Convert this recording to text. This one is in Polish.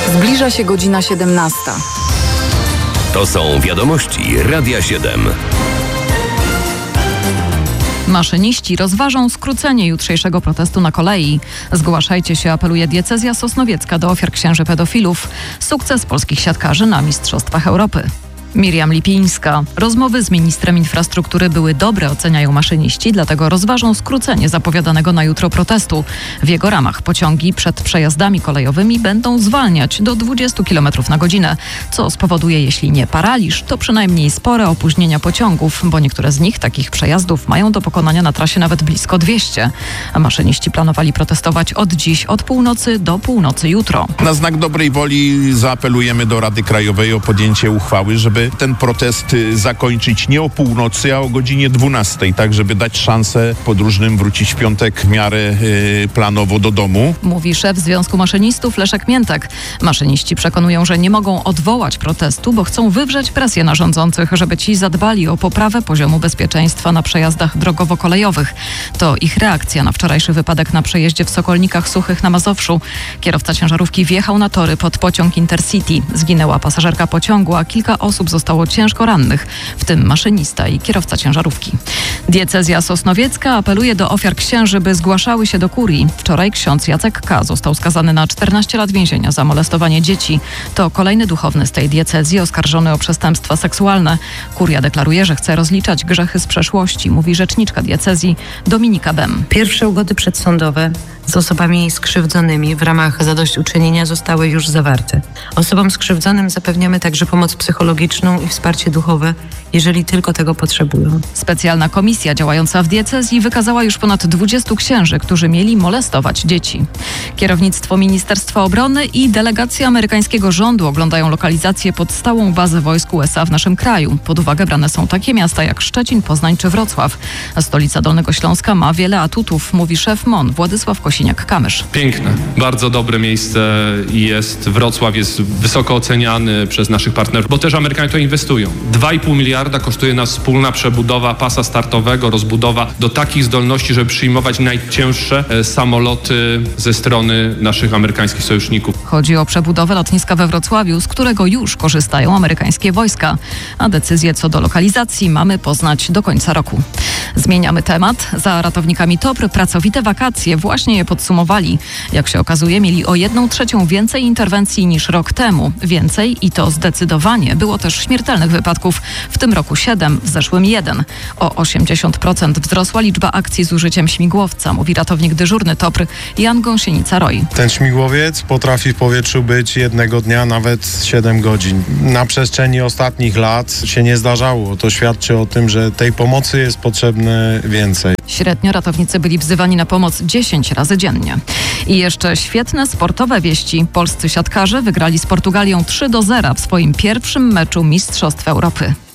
Zbliża się godzina 17. To są wiadomości Radia 7. Maszyniści rozważą skrócenie jutrzejszego protestu na kolei. Zgłaszajcie się, apeluje diecezja sosnowiecka do ofiar księży pedofilów. Sukces polskich siatkarzy na Mistrzostwach Europy. Miriam Lipińska. Rozmowy z ministrem infrastruktury były dobre, oceniają maszyniści, dlatego rozważą skrócenie zapowiadanego na jutro protestu. W jego ramach pociągi przed przejazdami kolejowymi będą zwalniać do 20 km na godzinę, co spowoduje, jeśli nie paraliż, to przynajmniej spore opóźnienia pociągów, bo niektóre z nich, takich przejazdów, mają do pokonania na trasie nawet blisko 200. A maszyniści planowali protestować od dziś, od północy do północy jutro. Na znak dobrej woli zaapelujemy do Rady Krajowej o podjęcie uchwały, żeby ten protest zakończyć nie o północy, a o godzinie 12, tak żeby dać szansę podróżnym wrócić w piątek w miarę planowo do domu. Mówi szef Związku Maszynistów Leszek Miętek. Maszyniści przekonują, że nie mogą odwołać protestu, bo chcą wywrzeć presję na rządzących, żeby ci zadbali o poprawę poziomu bezpieczeństwa na przejazdach drogowo-kolejowych. To ich reakcja na wczorajszy wypadek na przejeździe w Sokolnikach Suchych na Mazowszu. Kierowca ciężarówki wjechał na tory pod pociąg Intercity. Zginęła pasażerka pociągu, a kilka osób zostało ciężko rannych, w tym maszynista i kierowca ciężarówki. Diecezja sosnowiecka apeluje do ofiar księży, by zgłaszały się do kurii. Wczoraj ksiądz Jacek K. został skazany na 14 lat więzienia za molestowanie dzieci. To kolejny duchowny z tej diecezji oskarżony o przestępstwa seksualne. Kuria deklaruje, że chce rozliczać grzechy z przeszłości, mówi rzeczniczka diecezji Dominika Bem. Pierwsze ugody przedsądowe z osobami skrzywdzonymi w ramach zadośćuczynienia zostały już zawarte. Osobom skrzywdzonym zapewniamy także pomoc psychologiczną i wsparcie duchowe, jeżeli tylko tego potrzebują. Specjalna komisja działająca w diecezji wykazała już ponad 20 księży, którzy mieli molestować dzieci. Kierownictwo Ministerstwa Obrony i delegacja amerykańskiego rządu oglądają lokalizację pod stałą bazę wojsk USA w naszym kraju. Pod uwagę brane są takie miasta jak Szczecin, Poznań czy Wrocław. Stolica Dolnego Śląska ma wiele atutów, mówi szef MON Władysław Kosiniak-Kamysz. Piękne, bardzo dobre miejsce jest. Wrocław jest wysoko oceniany przez naszych partnerów, bo też Amerykanie to inwestują. 2,5 miliarda kosztuje nas wspólna przebudowa pasa startowego, rozbudowa do takich zdolności, żeby przyjmować najcięższe samoloty ze strony naszych amerykańskich sojuszników. Chodzi o przebudowę lotniska we Wrocławiu, z którego już korzystają amerykańskie wojska, a decyzję co do lokalizacji mamy poznać do końca roku. Zmieniamy temat. Za ratownikami TOPR pracowite wakacje właśnie je podsumowali. Jak się okazuje, mieli o 1/3 więcej interwencji niż rok temu. Więcej i to zdecydowanie. Było też śmiertelnych wypadków. W tym roku 7, w zeszłym 1. O 80% wzrosła liczba akcji z użyciem śmigłowca, mówi ratownik dyżurny TOPR Jan Gąsienica-Roy. Ten śmigłowiec potrafi w powietrzu być jednego dnia nawet 7 godzin. Na przestrzeni ostatnich lat się nie zdarzało. To świadczy o tym, że tej pomocy jest potrzebne więcej. Średnio ratownicy byli wzywani na pomoc 10 razy dziennie. I jeszcze świetne sportowe wieści. Polscy siatkarze wygrali z Portugalią 3-0 w swoim pierwszym meczu Mistrzostw Europy.